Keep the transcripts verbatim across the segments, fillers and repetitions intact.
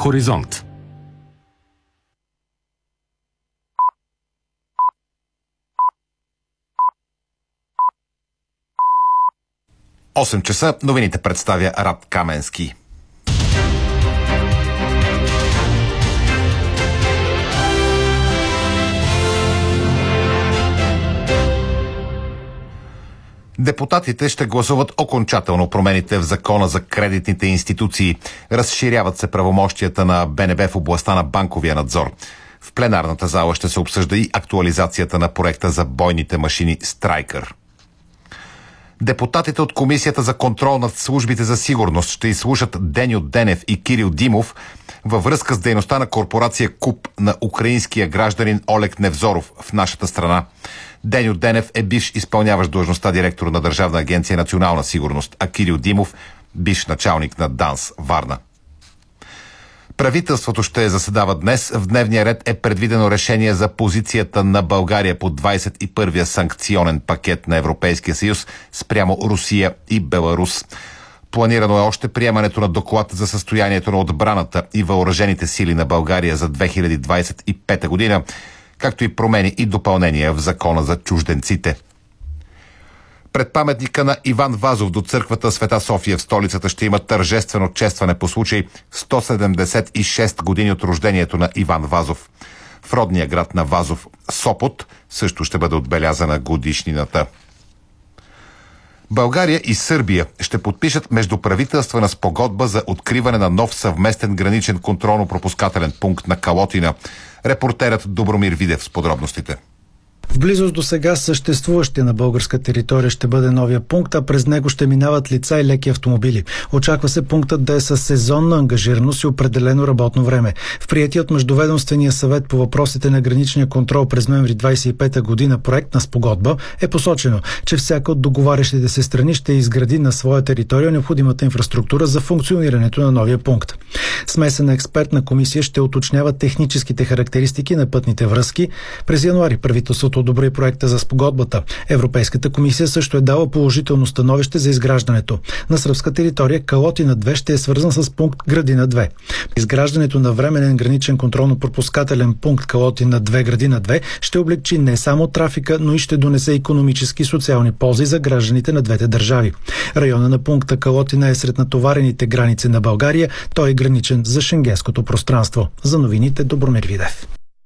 Хоризонт. осем часа, новините представя Рад Каменски. Депутатите ще гласуват окончателно промените в Закона за кредитните институции. Разширяват се правомощията на Б Н Б в областта на банковия надзор. В пленарната зала ще се обсъжда и актуализацията на проекта за бойните машини Страйкър. Депутатите от Комисията за контрол над службите за сигурност ще изслушат Деню Денев и Кирил Димов във връзка с дейността на корпорация КУП на украинския гражданин Олег Невзоров в нашата страна. Деню Денев е бивш изпълняващ длъжността директор на Държавна агенция национална сигурност, а Кирил Димов – бивш началник на ДАНС Варна. Правителството ще заседава днес. В дневния ред е предвидено решение за позицията на България по двадесет и първия санкционен пакет на Европейския съюз спрямо Русия и Беларус. Планирано е още приемането на доклад за състоянието на отбраната и въоръжените сили на България за две хиляди двадесет и пета година, както и промени и допълнения в Закона за чужденците. Пред паметника на Иван Вазов до църквата Света София в столицата ще има тържествено честване по случай сто седемдесет и шест години от рождението на Иван Вазов. В родния град на Вазов, Сопот, също ще бъде отбелязана годишнината. България и Сърбия ще подпишат междуправителствена спогодба за откриване на нов съвместен граничен контролно-пропускателен пункт на Калотина. Репортерът Добромир Видев с подробностите. В близост до сега съществуващия на българска територия ще бъде новия пункт, а през него ще минават лица и леки автомобили. Очаква се пунктът да е със сезонна ангажираност и определено работно време. В приетия от Междуведомствения съвет по въпросите на граничния контрол през ноември двадесет и пета година проект на спогодба е посочено, че всяка от договарящите се страни ще изгради на своя територия необходимата инфраструктура за функционирането на новия пункт. Смесена експертна комисия ще уточнява техническите характеристики на пътните връзки. През януари правителството одобри проекта за спогодбата. Европейската комисия също е дала положително становище за изграждането. На сръбска територия Калотина две ще е свързан с пункт Градина две. Изграждането на временен граничен контролно-пропускателен пункт Калотина две Градина две ще облегчи не само трафика, но и ще донесе икономически и социални ползи за гражданите на двете държави. Района на пункта Калотина е сред натоварените граници на България. Той е граничен за шенгенското пространство. За новините Добромир Видев.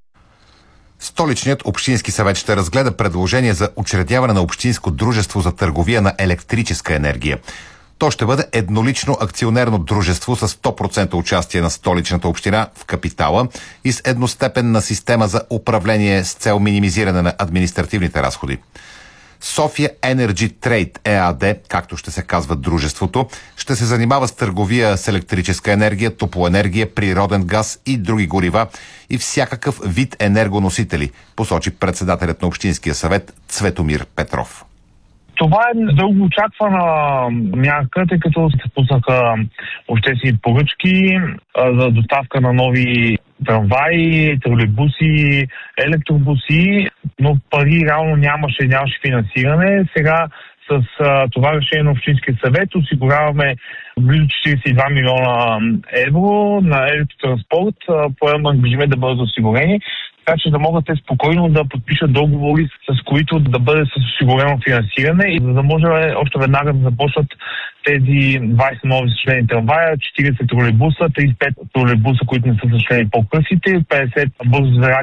Столичният общински съвет ще разгледа предложение за учредяване на общинско дружество за търговия на електрическа енергия. То ще бъде еднолично акционерно дружество с сто процента участие на Столичната община в капитала и с едностепенна система за управление с цел минимизиране на административните разходи. София Energy Trade Е А Д, както ще се казва дружеството, ще се занимава с търговия с електрическа енергия, топлоенергия, природен газ и други горива и всякакъв вид енергоносители, посочи председателят на Общинския съвет Цветомир Петров. Това е дълго очаквана мярка, тъй като се пуснаха обществени поръчки за доставка на нови трамваи, тролейбуси, електробуси, но пари реално нямаше, нямаше финансиране. Сега с а, това решение на Общинския съвет осигуряваме близо четиридесет и два милиона евро на електротранспорт, поемам ангажимент да бъдат осигурени, така че да могат те спокойно да подпишат договори, с които да бъде с осигурено финансиране и за да може още веднага да започнат тези двадесет нови съчленени трамвая, четиридесет тролейбуса, тридесет и пет тролейбуса, които не са съчленени по-късите, петдесет бързо зарядни